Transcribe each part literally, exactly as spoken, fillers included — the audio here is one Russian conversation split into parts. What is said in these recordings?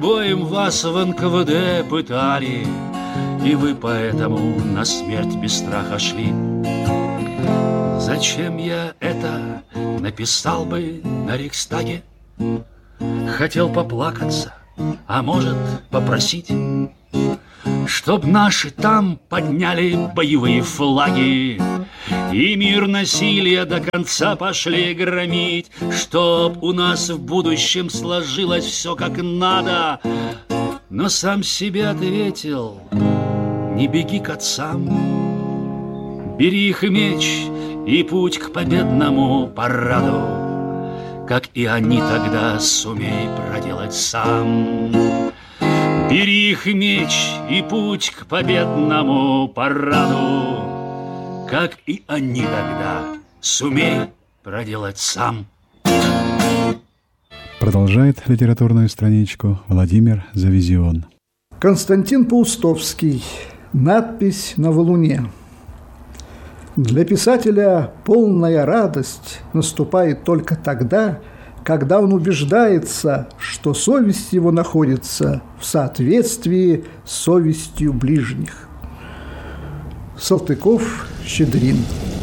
Боем вас в эн ка вэ дэ пытали, и вы поэтому на смерть без страха шли. Зачем я это написал бы на Рейхстаге? Хотел поплакаться, а может попросить, чтоб наши там подняли боевые флаги и мир насилия до конца пошли громить, чтоб у нас в будущем сложилось все как надо. Но сам себе ответил: не беги к отцам, бери их меч и путь к победному параду, как и они тогда сумей проделать сам. Бери их меч и путь к победному параду, как и они тогда сумей проделать сам. Продолжает литературную страничку Владимир Завизион. Константин Паустовский. Надпись на валуне. Для писателя полная радость наступает только тогда, когда он убеждается, что совесть его находится в соответствии с совестью ближних. Салтыков-Щедрин.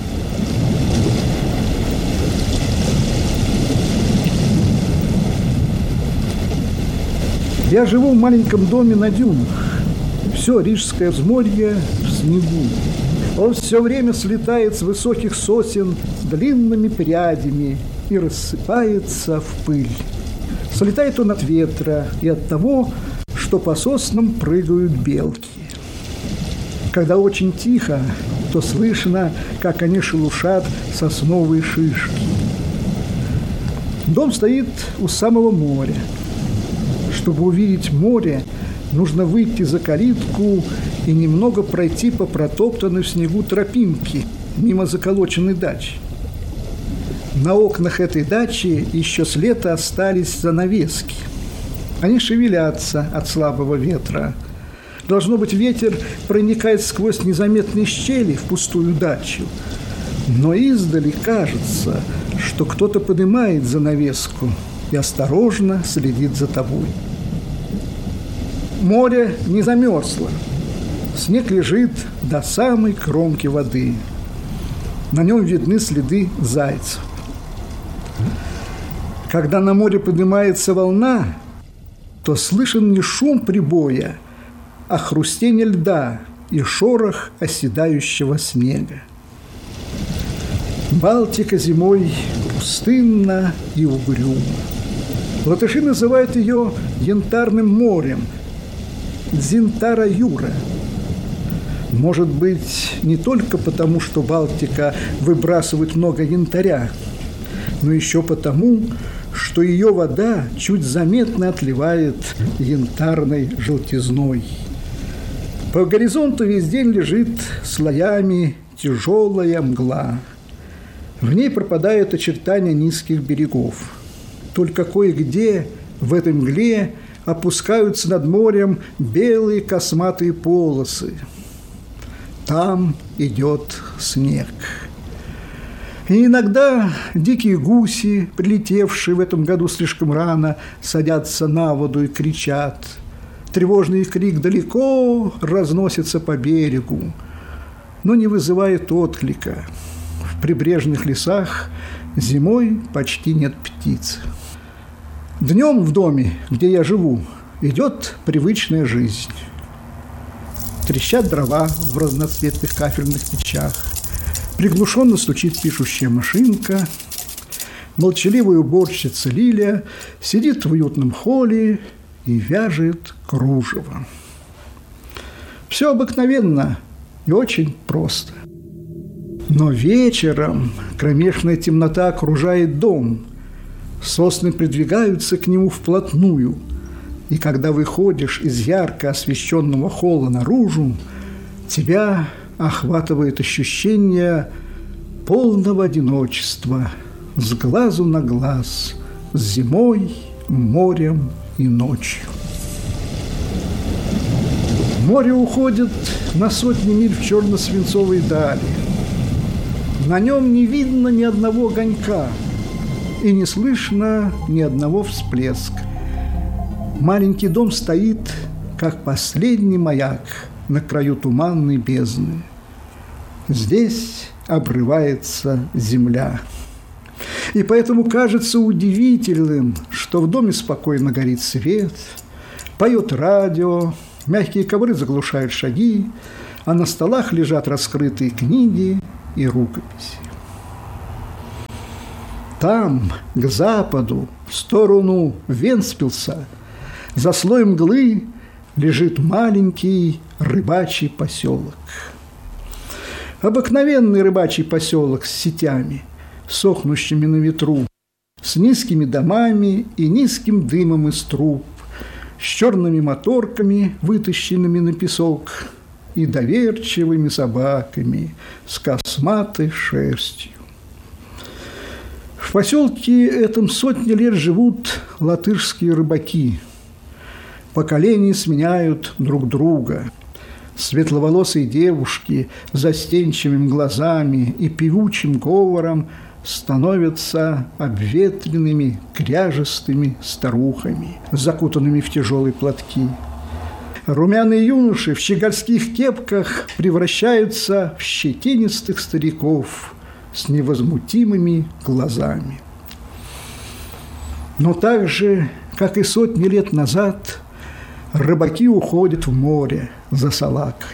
Я живу в маленьком доме на дюнах. Все рижское взморье в снегу. Он все время слетает с высоких сосен длинными прядями и рассыпается в пыль. Слетает он от ветра и от того, что по соснам прыгают белки. Когда очень тихо, то слышно, как они шелушат сосновые шишки. Дом стоит у самого моря. Чтобы увидеть море, нужно выйти за калитку и немного пройти по протоптанной в снегу тропинке мимо заколоченной дачи. На окнах этой дачи еще с лета остались занавески. Они шевелятся от слабого ветра. Должно быть, ветер проникает сквозь незаметные щели в пустую дачу. Но издали кажется, что кто-то поднимает занавеску и осторожно следит за тобой. Море не замерзло. Снег лежит до самой кромки воды. На нем видны следы зайцев. Когда на море поднимается волна, то слышен не шум прибоя, а хрустение льда и шорох оседающего снега. Балтика зимой пустынна и угрюма. Латыши называют ее янтарным морем, Дзинтара-Юра. Может быть, не только потому, что Балтика выбрасывает много янтаря, но еще потому, что ее вода чуть заметно отливает янтарной желтизной. По горизонту весь день лежит слоями тяжелая мгла. В ней пропадают очертания низких берегов. Только кое-где в этой мгле опускаются над морем белые косматые полосы. Там идет снег. И иногда дикие гуси, прилетевшие в этом году слишком рано, садятся на воду и кричат. Тревожный крик далеко разносится по берегу, но не вызывает отклика. В прибрежных лесах зимой почти нет птиц. Днем в доме, где я живу, идет привычная жизнь. Трещат дрова в разноцветных кафельных печах, приглушенно стучит пишущая машинка, молчаливая уборщица Лиля сидит в уютном холле и вяжет кружево. Все обыкновенно и очень просто. Но вечером кромешная темнота окружает дом, сосны придвигаются к нему вплотную, и когда выходишь из ярко освещенного холла наружу, тебя охватывает ощущение полного одиночества с глазу на глаз, с зимой, морем и ночью. Море уходит на сотни миль в черно-свинцовой дали. На нем не видно ни одного огонька и не слышно ни одного всплеска. Маленький дом стоит, как последний маяк на краю туманной бездны. Здесь обрывается земля. И поэтому кажется удивительным, что в доме спокойно горит свет, поет радио, мягкие ковры заглушают шаги, а на столах лежат раскрытые книги и рукописи. Там, к западу, в сторону Вентспилса, за слоем мглы лежит маленький рыбачий поселок. Обыкновенный рыбачий поселок с сетями, сохнущими на ветру, с низкими домами и низким дымом из труб, с черными моторками, вытащенными на песок, и доверчивыми собаками с косматой шерстью. В поселке этом сотни лет живут латышские рыбаки. Поколения сменяют друг друга. Светловолосые девушки с застенчивыми глазами и певучим говором становятся обветренными, кряжестыми старухами, закутанными в тяжелые платки. Румяные юноши в щегольских кепках превращаются в щетинистых стариков с невозмутимыми глазами. Но так же, как и сотни лет назад, рыбаки уходят в море за салакой.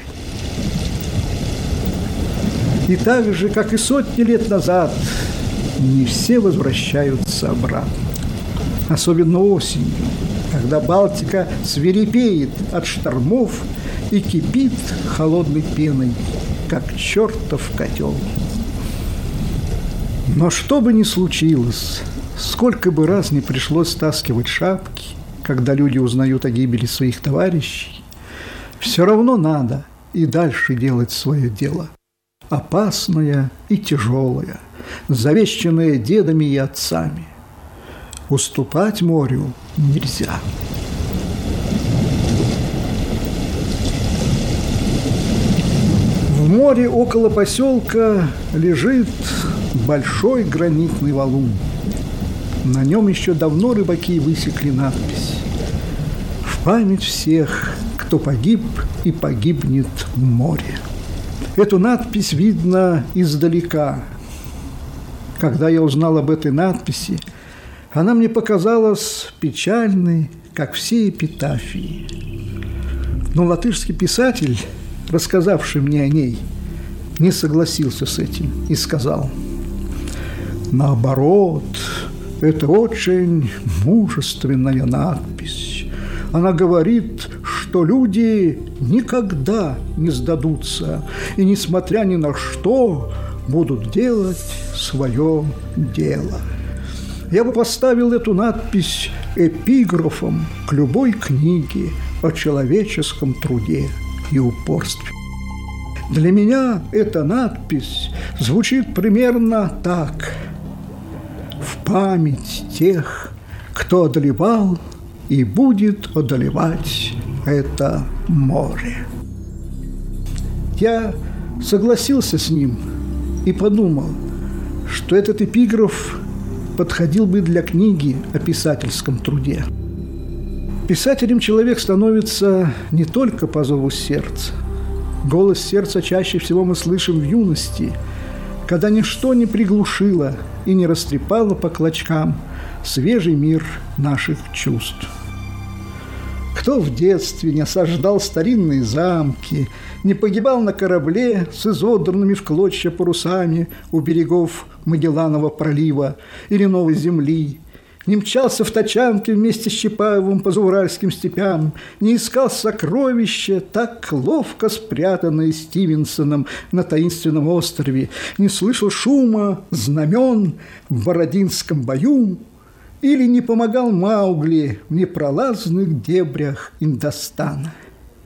И так же, как и сотни лет назад, не все возвращаются обратно. Особенно осенью, когда Балтика свирепеет от штормов и кипит холодной пеной, как чертов котел. Но что бы ни случилось, сколько бы раз ни пришлось стаскивать шапки, когда люди узнают о гибели своих товарищей, все равно надо и дальше делать свое дело. Опасное и тяжелое, завещанное дедами и отцами. Уступать морю нельзя. В море около поселка лежит большой гранитный валун. На нем еще давно рыбаки высекли надпись: «В память всех, кто погиб и погибнет в море». Эту надпись видно издалека. Когда я узнал об этой надписи, она мне показалась печальной, как все эпитафии. Но латышский писатель, рассказавший мне о ней, не согласился с этим и сказал: наоборот, это очень мужественная надпись. Она говорит, что люди никогда не сдадутся и, несмотря ни на что, будут делать свое дело. Я бы поставил эту надпись эпиграфом к любой книге о человеческом труде и упорстве. Для меня эта надпись звучит примерно так: в память тех, кто одолевал и будет одолевать это море. Я согласился с ним и подумал, что этот эпиграф подходил бы для книги о писательском труде. Писателем человек становится не только по зову сердца. Голос сердца чаще всего мы слышим в юности, когда ничто не приглушило и не растрепало по клочкам свежий мир наших чувств. Кто в детстве не осаждал старинные замки, не погибал на корабле с изодранными в клочья парусами у берегов Магелланова пролива или Новой Земли, не мчался в тачанке вместе с Чапаевым по зауральским степям, не искал сокровища, так ловко спрятанные Стивенсоном на таинственном острове, не слышал шума знамен в Бородинском бою или не помогал Маугли в непролазных дебрях Индостана.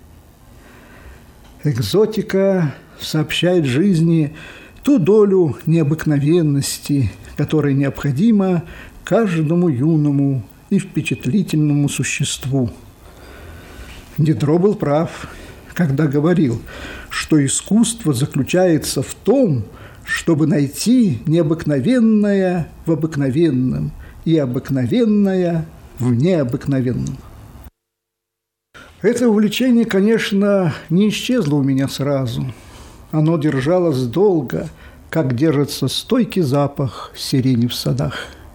Экзотика сообщает жизни ту долю необыкновенности, которая необходима каждому юному и впечатлительному существу. Дидро был прав, когда говорил, что искусство заключается в том, чтобы найти необыкновенное в обыкновенном и обыкновенное в необыкновенном. Это увлечение, конечно, не исчезло у меня сразу. Оно держалось долго, как держится стойкий запах сирени в садах.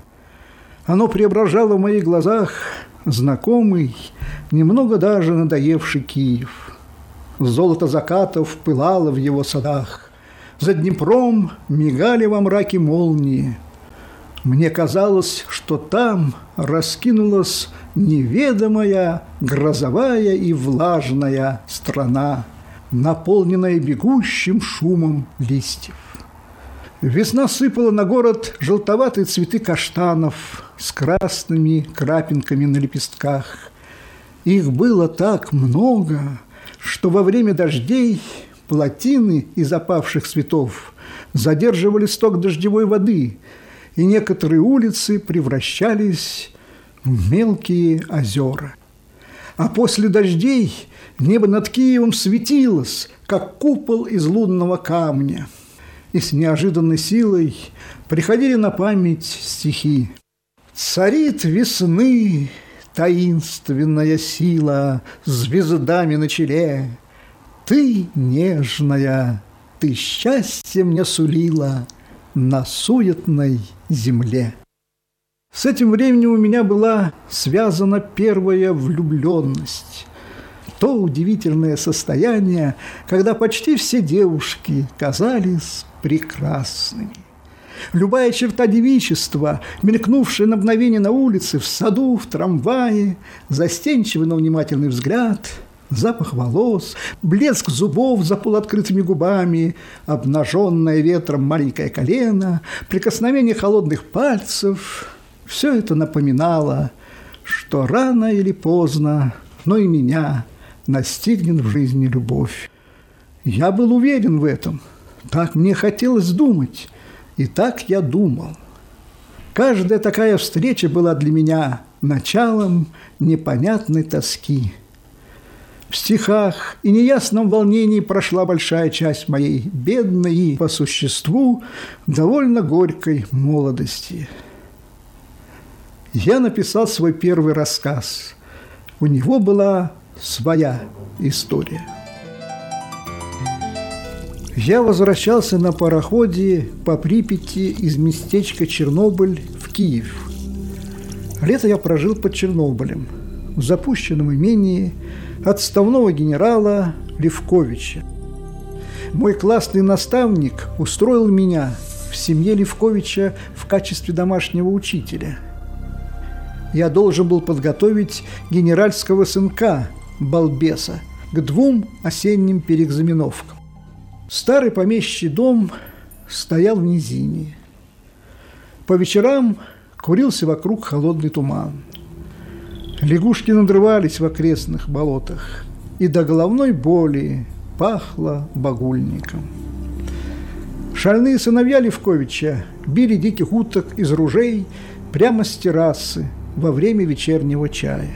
Оно преображало в моих глазах знакомый, немного даже надоевший Киев. Золото закатов пылало в его садах. За Днепром мигали во мраке молнии. Мне казалось, что там раскинулась неведомая, грозовая и влажная страна, наполненная бегущим шумом листьев. Весна сыпала на город желтоватые цветы каштанов с красными крапинками на лепестках. Их было так много, что во время дождей плотины из опавших цветов задерживали сток дождевой воды, и некоторые улицы превращались в мелкие озера. А после дождей небо над Киевом светилось, как купол из лунного камня. И с неожиданной силой приходили на память стихи. «Царит весны таинственная сила звездами на челе. Ты нежная, ты счастье мне сулила на суетной земле». С этим временем у меня была связана первая влюбленность. То удивительное состояние, когда почти все девушки казались прекрасными. Любая черта девичества, мелькнувшая на мгновение на улице, в саду, в трамвае, застенчивый, но внимательный взгляд, запах волос, блеск зубов за полуоткрытыми губами, обнаженное ветром маленькое колено, прикосновение холодных пальцев – все это напоминало, что рано или поздно, но и меня настигнет в жизни любовь. Я был уверен в этом. Так мне хотелось думать, и так я думал. Каждая такая встреча была для меня началом непонятной тоски. В стихах и неясном волнении прошла большая часть моей бедной и, по существу, довольно горькой молодости. Я написал свой первый рассказ. У него была своя история. Я возвращался на пароходе по Припяти из местечка Чернобыль в Киев. Лето я прожил под Чернобылем, в запущенном имении отставного генерала Левковича. Мой классный наставник устроил меня в семье Левковича в качестве домашнего учителя. Я должен был подготовить генеральского сынка, балбеса, к двум осенним переэкзаменовкам. Старый помещичий дом стоял в низине. По вечерам курился вокруг холодный туман. Лягушки надрывались в окрестных болотах, и до головной боли пахло багульником. Шальные сыновья Левковича били диких уток из ружей прямо с террасы во время вечернего чая.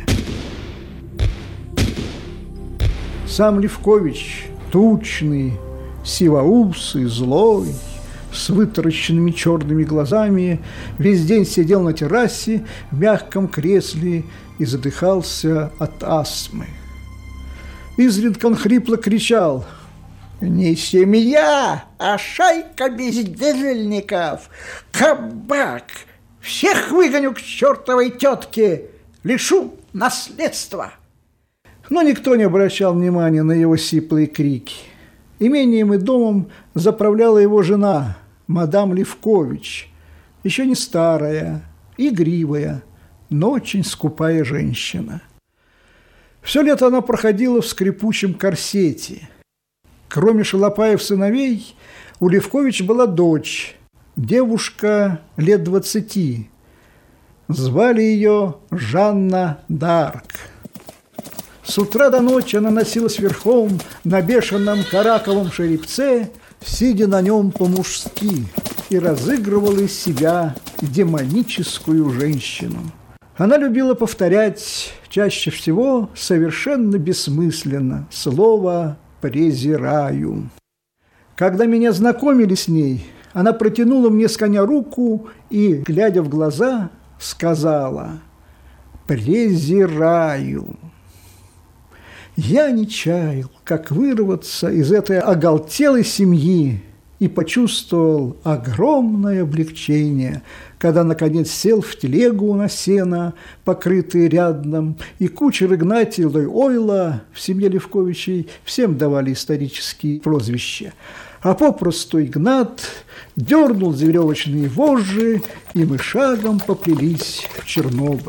Сам Левкович, тучный, сивоусый, злой, с вытаращенными черными глазами, весь день сидел на террасе в мягком кресле и задыхался от астмы. Изредка он хрипло кричал: «Не семья, а шайка бездельников! Кабак! Всех выгоню к чертовой тетке! Лишу наследства!» Но никто не обращал внимания на его сиплые крики. Имением и домом заправляла его жена, мадам Левкович, еще не старая, игривая, но очень скупая женщина. Все лето она проходила в скрипучем корсете. Кроме Шалопаев сыновей, у Левкович была дочь, девушка лет двадцати. Звали ее Жанна д'Арк. С утра до ночи она носилась верхом на бешеном караковом жеребце, сидя на нем по-мужски, и разыгрывала из себя демоническую женщину. Она любила повторять, чаще всего совершенно бессмысленно, слово «презираю». Когда меня знакомили с ней, она протянула мне с коня руку и, глядя в глаза, сказала: «Презираю». Я не чаял, как вырваться из этой оголтелой семьи, и почувствовал огромное облегчение, когда, наконец, сел в телегу на сено, покрытый рядном, и кучер Игнатий Лой-Ойла в семье Левковичей всем давали исторические прозвища. А попросту Игнат дернул за веревочные вожжи, и мы шагом поплелись в Чернобыль.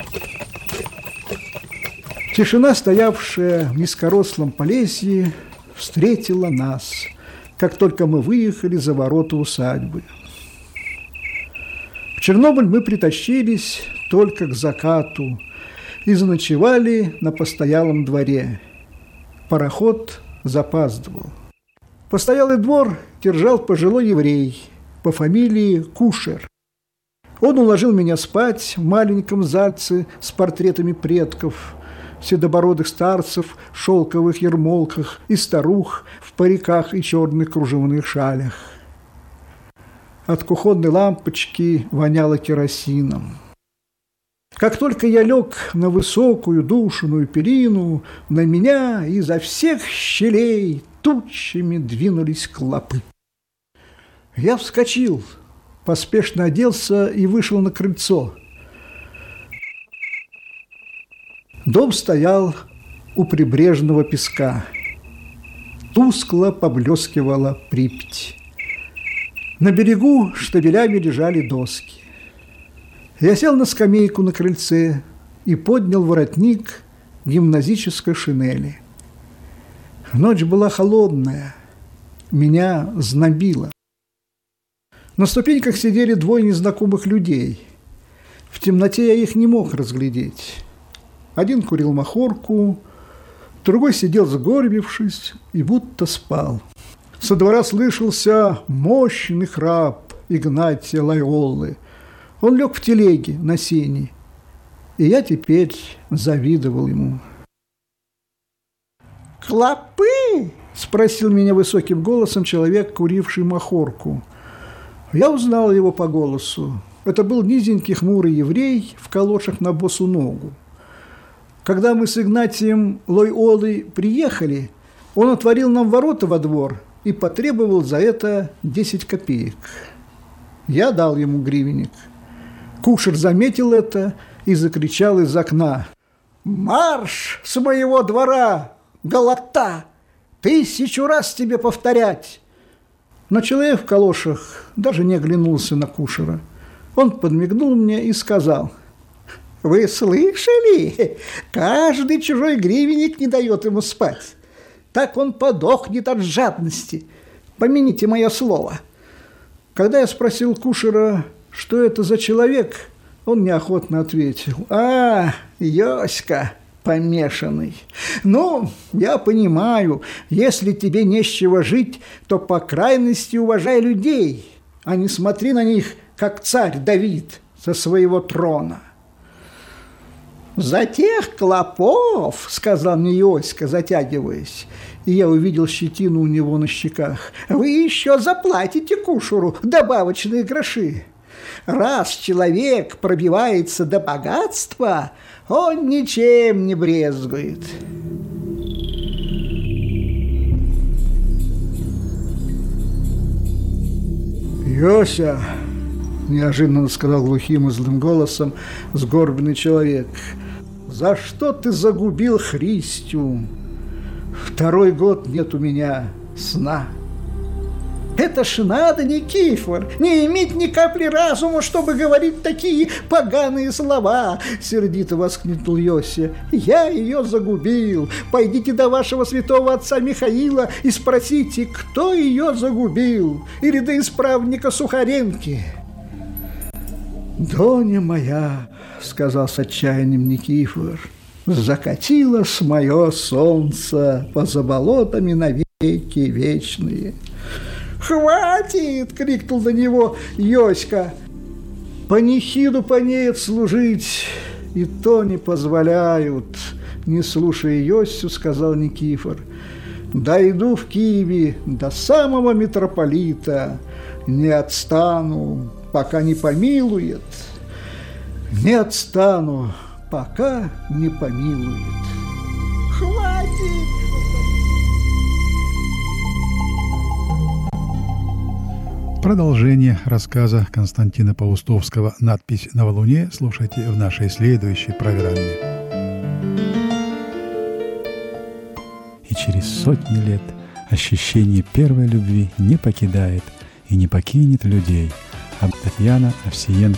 Тишина, стоявшая в низкорослом Полесье, встретила нас, как только мы выехали за ворота усадьбы. В Чернобыль мы притащились только к закату и заночевали на постоялом дворе. Пароход запаздывал. Постоялый двор держал пожилой еврей по фамилии Кушер. Он уложил меня спать в маленьком зальце с портретами предков, седобородых старцев в шелковых ермолках и старух в париках и черных кружевных шалях. От кухонной лампочки воняло керосином. Как только я лег на высокую душную перину, на меня изо всех щелей тучами двинулись клопы. Я вскочил, поспешно оделся и вышел на крыльцо. Дом стоял у прибрежного песка. Тускло поблескивала Припять. На берегу штабелями лежали доски. Я сел на скамейку на крыльце и поднял воротник гимназической шинели. Ночь была холодная, меня знобило. На ступеньках сидели двое незнакомых людей. В темноте я их не мог разглядеть. Один курил махорку, другой сидел сгорбившись и будто спал. Со двора слышался мощный храп Игнатия Лой-Оллы. Он лег в телеге на сене, и я теперь завидовал ему. «Клопы?» – спросил меня высоким голосом человек, куривший махорку. Я узнал его по голосу. Это был низенький хмурый еврей в калошах на босу ногу. Когда мы с Игнатием Лой-Оллой приехали, он отворил нам ворота во двор и потребовал за это десять копеек. Я дал ему гривенник. Кушер заметил это и закричал из окна: «Марш с моего двора, голота! Тысячу раз тебе повторять!» Но человек в калошах даже не оглянулся на Кушера. Он подмигнул мне и сказал: «Вы слышали? Каждый чужой гривенник не дает ему спать. Так он подохнет от жадности. Помяните мое слово». Когда я спросил Кушера, что это за человек, он неохотно ответил: «А, Йоська помешанный. Ну, я понимаю, если тебе не с чего жить, то по крайности уважай людей, а не смотри на них, как царь Давид со своего трона». «За тех клопов, — сказал мне Йоська, затягиваясь, и я увидел щетину у него на щеках, — вы еще заплатите Кушеру добавочные гроши. Раз человек пробивается до богатства, он ничем не брезгует». «Йося, — неожиданно сказал глухим и злым голосом сгорбленный человек, — за что ты загубил Христю? Второй год нет у меня сна». «Это ж надо, Никифор, не иметь ни капли разума, чтобы говорить такие поганые слова!» — сердито воскликнул Йося. «Я ее загубил. Пойдите до вашего святого отца Михаила и спросите, кто ее загубил, или до исправника Сухаренки». «Доня моя, — сказал с отчаянием Никифор, — закатилось мое солнце по заболотами навеки вечные». «Хватит! — крикнул на него Йоська. — Панихиду понеет служить, и то не позволяют. Не слушая Йосю, сказал Никифор: дойду в Киеве до самого митрополита, не отстану, пока не помилует. Не отстану, пока не помилует. Хватит! Продолжение рассказа Константина Паустовского «Надпись на валуне» слушайте в нашей следующей программе. И через сотни лет ощущение первой любви не покидает и не покинет людей. А Татьяна Овсиенко